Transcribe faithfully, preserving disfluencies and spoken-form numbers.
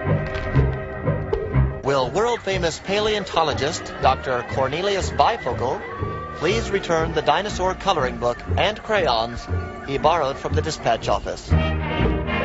Will world-famous paleontologist Doctor Cornelius Bifogel please return the dinosaur coloring book and crayons he borrowed from the dispatch office?